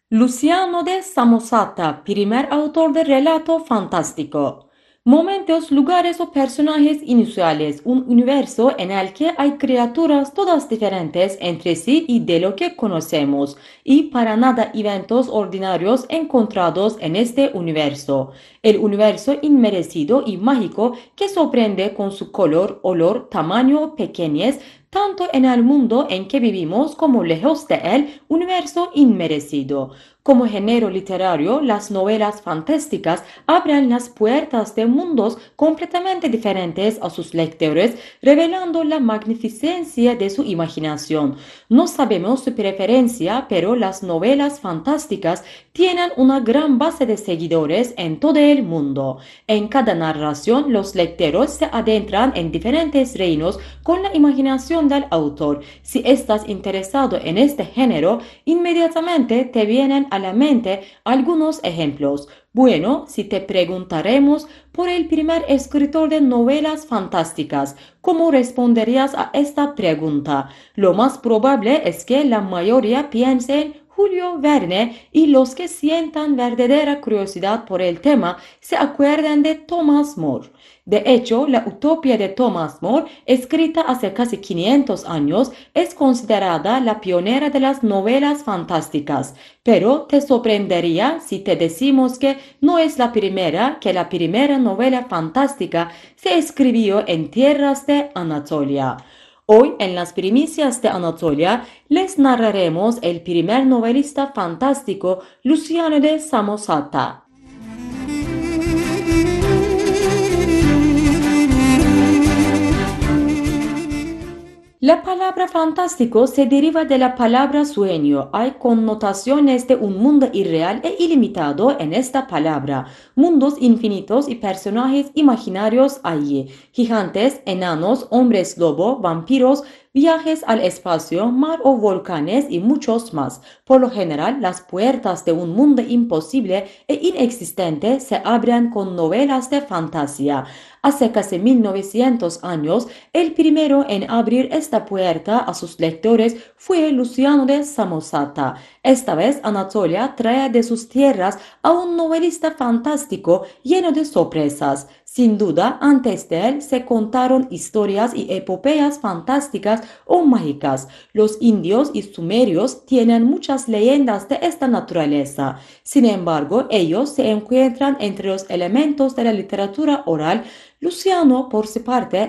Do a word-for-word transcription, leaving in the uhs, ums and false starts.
Luciano de Samosata, primer autor de relato fantástico. Momentos, lugares o personajes inusuales, un universo en el que hay criaturas todas diferentes entre sí y de lo que conocemos, y para nada eventos ordinarios encontrados en este universo. El universo inmerecido y mágico que sorprende con su color, olor, tamaño, pequeñez, tanto en el mundo en que vivimos como lejos de él, universo inmerecido. Como género literario, las novelas fantásticas abren las puertas de mundos completamente diferentes a sus lectores, revelando la magnificencia de su imaginación. No sabemos su preferencia, pero las novelas fantásticas tienen una gran base de seguidores en todo el mundo. En cada narración, los lectores se adentran en diferentes reinos con la imaginación del autor. Si estás interesado en este género, inmediatamente te vienen a la mente algunos ejemplos. Bueno, si te preguntaremos por el primer escritor de novelas fantásticas, ¿cómo responderías a esta pregunta? Lo más probable es que la mayoría piense en Julio Verne, y los que sientan verdadera curiosidad por el tema se acuerdan de Thomas More. De hecho, la Utopía de Thomas More, escrita hace casi quinientos años, es considerada la pionera de las novelas fantásticas. Pero te sorprendería si te decimos que no es la primera, que la primera novela fantástica se escribió en tierras de Anatolia. Hoy, en las primicias de Anatolia, les narraremos el primer novelista fantástico, Luciano de Samosata. La palabra fantástico se deriva de la palabra sueño. Hay connotaciones de un mundo irreal e ilimitado en esta palabra. Mundos infinitos y personajes imaginarios allí. Gigantes, enanos, hombres lobo, vampiros, viajes al espacio, mar o volcanes y muchos más. Por lo general, las puertas de un mundo imposible e inexistente se abren con novelas de fantasía. Hace casi mil novecientos años, el primero en abrir esta puerta a sus lectores fue Luciano de Samosata. Esta vez Anatolia trae de sus tierras a un novelista fantástico lleno de sorpresas. Sin duda, antes de él se contaron historias y epopeyas fantásticas o mágicas. Los indios y sumerios tienen muchas leyendas de esta naturaleza. Sin embargo, ellos se encuentran entre los elementos de la literatura oral. Luciano, por su parte,